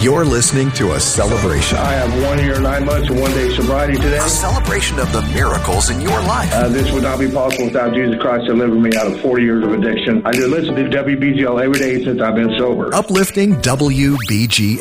You're listening to a celebration. I have 1 year, 9 months, and 1 day sobriety today. A celebration of the miracles in your life. This would not be possible without Jesus Christ delivering me out of 40 years of addiction. I just listen to WBGL every day since I've been sober. Uplifting WBG